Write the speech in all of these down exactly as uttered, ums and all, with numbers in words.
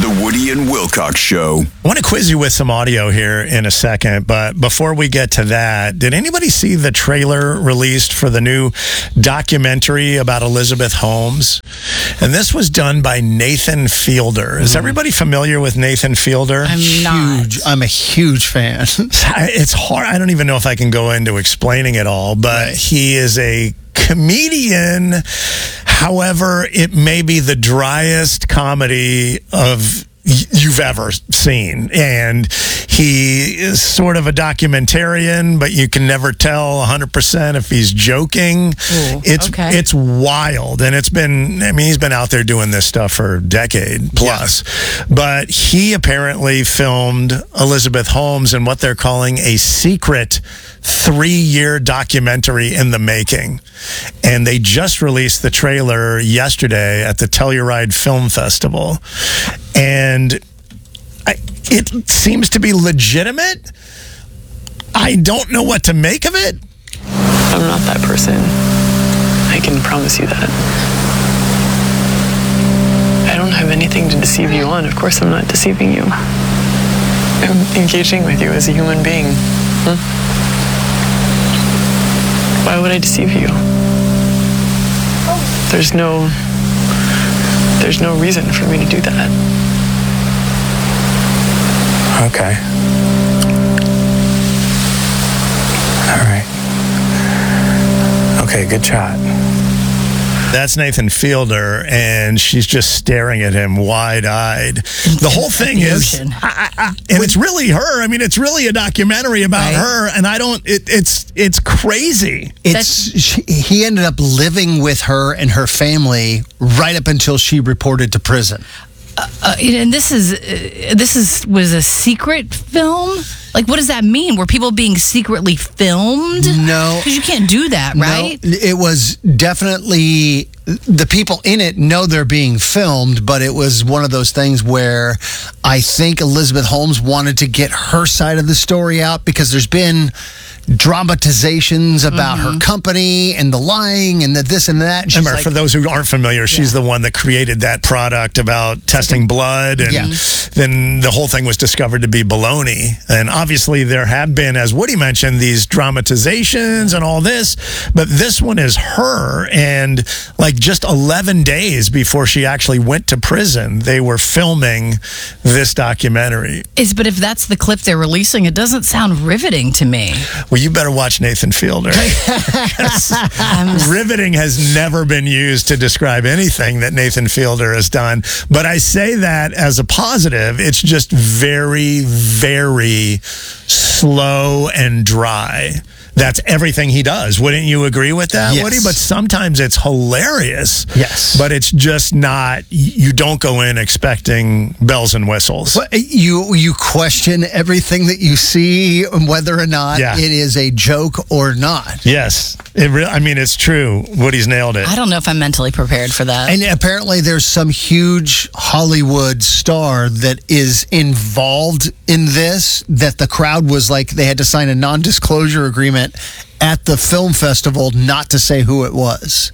The Woody and Wilcox Show. I want to quiz you with some audio here in a second, but before we get to that, did anybody see the trailer released for the new documentary about Elizabeth Holmes? And this was done by Nathan Fielder. Is everybody familiar with Nathan Fielder? I'm not. Huge. I'm a huge fan. It's hard. I don't even know if I can go into explaining it all, but right. He is a comedian. However, it may be the driest comedy of you've ever seen, and he is sort of a documentarian, but you can never tell one hundred percent if he's joking. Ooh, it's okay. it's wild, and it's been, I mean, he's been out there doing this stuff for a decade plus, yeah. But he apparently filmed Elizabeth Holmes in what they're calling a secret three-year documentary in the making, and they just released the trailer yesterday at the Telluride Film Festival. And I, it seems to be legitimate. I don't know what to make of it. I'm not that person. I can promise you that. I don't have anything to deceive you on. Of course I'm not deceiving you. I'm engaging with you as a human being. Huh? Why would I deceive you? There's no... There's no reason for me to do that. Okay. All right. Okay, good shot. That's Nathan Fielder, and she's just staring at him wide-eyed. The whole thing is, I, I, and it's really her. I mean, it's really a documentary about right. her, and I don't. It, it's it's crazy. It's she, he ended up living with her and her family right up until she reported to prison. Uh, uh, and this is uh, this is was a secret film. Like, what does that mean? Were people being secretly filmed? No, because you can't do that, right? No, it was definitely the people in it know they're being filmed, but it was one of those things where I think Elizabeth Holmes wanted to get her side of the story out because there's been dramatizations about mm-hmm. her company and the lying and the this and that. And Remember, like, for those who aren't familiar, she's yeah. the one that created that product about testing blood, and yeah. then the whole thing was discovered to be baloney. And obviously there have been, as Woody mentioned, these dramatizations and all this, but this one is her, and like just eleven days before she actually went to prison, they were filming this documentary. Is, but if that's the clip they're releasing, it doesn't sound riveting to me. Well, you better watch Nathan Fielder. Riveting has never been used to describe anything that Nathan Fielder has done. But I say that as a positive. It's just very, very slow and dry. That's everything he does. Wouldn't you agree with that, yes. Woody? But sometimes it's hilarious. Yes. But it's just not, you don't go in expecting bells and whistles. Well, you you question everything that you see, whether or not yeah. it is a joke or not. Yes. It re- I mean, it's true. Woody's nailed it. I don't know if I'm mentally prepared for that. And apparently there's some huge Hollywood star that is involved in this, that the crowd was like, they had to sign a non-disclosure agreement at the film festival not to say who it was.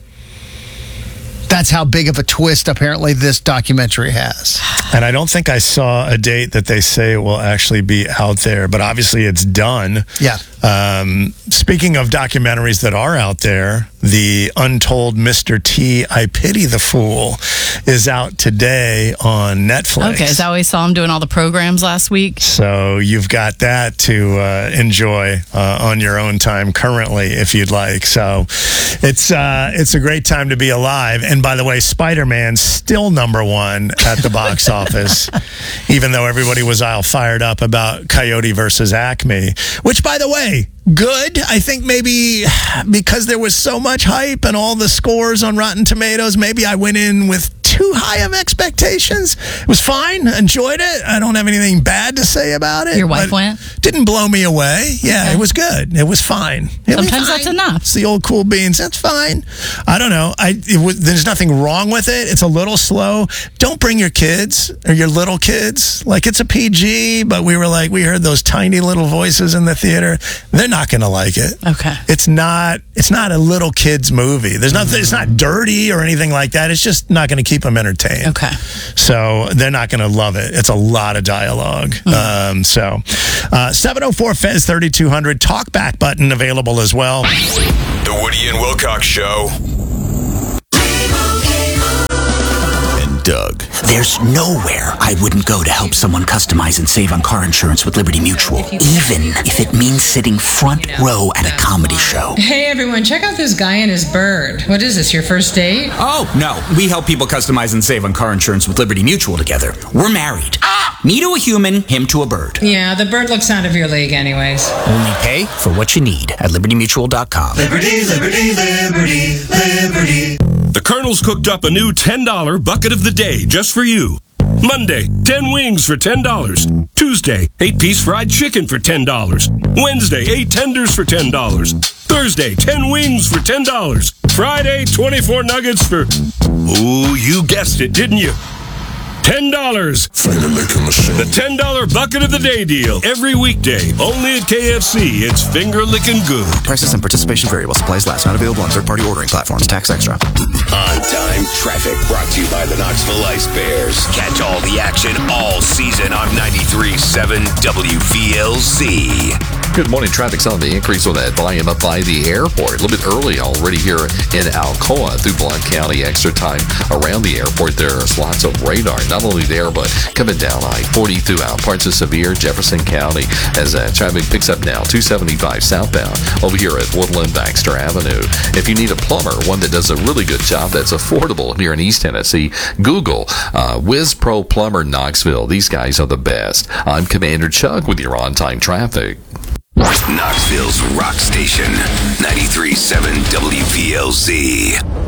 That's how big of a twist apparently this documentary has. And I don't think I saw a date that they say it will actually be out there, but obviously it's done. Yeah. Um, speaking of documentaries that are out there, the Untold Mister T, I Pity the Fool is out today on Netflix. Okay, so I saw him doing all the programs last week. So you've got that to uh, enjoy uh, on your own time currently, if you'd like. So it's uh, it's a great time to be alive. And by the way, Spider-Man's still number one at the box office, even though everybody was all fired up about Coyote versus Acme, which, by the way, good. I think maybe because there was so much hype and all the scores on Rotten Tomatoes, maybe I went in with too high of expectations. It was fine. Enjoyed it. I don't have anything bad to say about it. Your wife went? Didn't blow me away. Yeah, okay. It was good. It was fine. It Sometimes was that's enough. It's the old cool beans. That's fine. I don't know. I it was, there's nothing wrong with it. It's a little slow. Don't bring your kids or your little kids. Like, it's a P G, but we were like, we heard those tiny little voices in the theater. They're not going to like it. Okay. It's not. It's not a little kids movie. There's nothing. Mm-hmm. It's not dirty or anything like that. It's just not going to keep them entertained. Okay. So they're not going to love it. It's a lot of dialogue. Mm-hmm. Um, so uh, seven oh four Fez thirty-two hundred talkback button available as well. The Woody and Wilcox Show. And Doug. There's nowhere I wouldn't go to help someone customize and save on car insurance with Liberty Mutual, even if it means sitting front row at a comedy show. Hey everyone, check out this guy and his bird. What is this, your first date? Oh, no. We help people customize and save on car insurance with Liberty Mutual together. We're married. Me to a human, him to a bird. Yeah, the bird looks out of your league anyways. Only pay for what you need at liberty mutual dot com. Liberty, liberty, liberty, liberty. The Colonel's cooked up a new ten dollar bucket of the day just for you. Monday, ten wings for ten dollars. Tuesday, eight piece fried chicken for ten dollars. Wednesday, eight tenders for ten dollars. Thursday, ten wings for ten dollars. Friday, twenty-four nuggets for... Ooh, you guessed it, didn't you? ten dollars. Finger licking machine. The ten dollar bucket of the day deal. Every weekday. Only at K F C. It's finger licking good. Prices and participation vary while supplies last. Not available on third-party ordering platforms. Tax extra. On-time traffic brought to you by the Knoxville Ice Bears. Catch all the action all season on ninety-three point seven W V L Z. Good morning. Traffic's on the increase with that volume up by the airport. A little bit early already here in Alcoa through Blount County. Extra time around the airport. There's lots of radar. Not only there, but coming down I forty throughout parts of Sevier, Jefferson County, as uh, traffic picks up now. two seventy-five southbound over here at Woodland Baxter Avenue. If you need a plumber, one that does a really good job that's affordable here in East Tennessee, Google uh, Wiz Pro Plumber Knoxville. These guys are the best. I'm Commander Chuck with your on-time traffic. Knoxville's rock station, ninety-three point seven W V L Z.